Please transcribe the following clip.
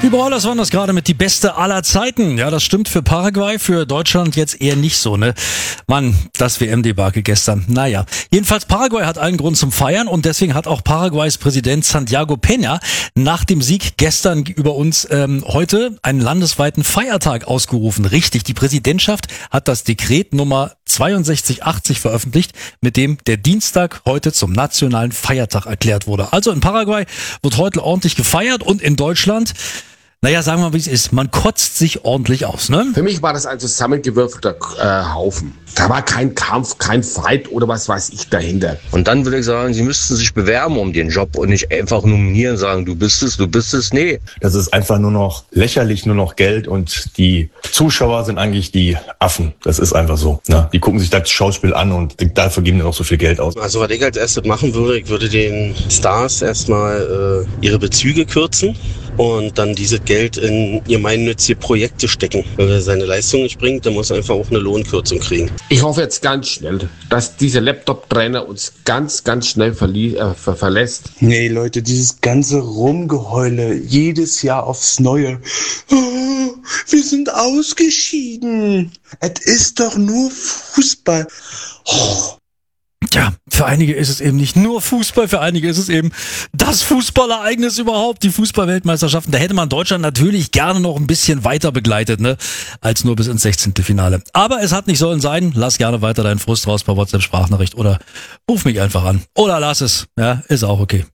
Die Broilers waren das gerade mit die beste aller Zeiten. Ja, das stimmt für Paraguay, für Deutschland jetzt eher nicht so, ne? Mann, das WM-Debakel gestern. Naja, jedenfalls Paraguay hat allen Grund zum Feiern und deswegen hat auch Paraguays Präsident Santiago Peña nach dem Sieg gestern über uns heute einen landesweiten Feiertag ausgerufen. Richtig, die Präsidentschaft hat das Dekret Nummer 6280 veröffentlicht, mit dem der Dienstag heute zum nationalen Feiertag erklärt wurde. Also in Paraguay wird heute ordentlich gefeiert und in Deutschland, naja, sagen wir mal, wie es ist, man kotzt sich ordentlich aus, ne? Für mich war das ein zusammengewürfelter Haufen. Da war kein Kampf, kein Fight oder was weiß ich dahinter. Und dann würde ich sagen, sie müssten sich bewerben um den Job und nicht einfach nominieren, sagen, du bist es. Nee. Das ist einfach nur noch lächerlich, nur noch Geld und die Zuschauer sind eigentlich die Affen. Das ist einfach so. Ne? Die gucken sich das Schauspiel an und dafür geben die noch so viel Geld aus. Also was ich als erstes machen würde, ich würde den Stars erstmal ihre Bezüge kürzen und dann dieses Geld in gemeinnützige Projekte stecken. Wenn er seine Leistung nicht bringt, dann muss er einfach auch eine Lohnkürzung kriegen. Ich hoffe jetzt ganz schnell, dass dieser Laptop-Trainer uns ganz schnell verlässt. Nee, Leute, dieses ganze Rumgeheule, jedes Jahr aufs Neue. Oh, wir sind ausgeschieden. Es ist doch nur Fußball. Oh. Ja, für einige ist es eben nicht nur Fußball, für einige ist es eben das Fußballereignis überhaupt, die Fußball-Weltmeisterschaften. Da hätte man Deutschland natürlich gerne noch ein bisschen weiter begleitet, ne, als nur bis ins 16. Finale. Aber es hat nicht sollen sein. Lass gerne weiter deinen Frust raus per WhatsApp-Sprachnachricht oder ruf mich einfach an. Oder lass es. Ja, ist auch okay.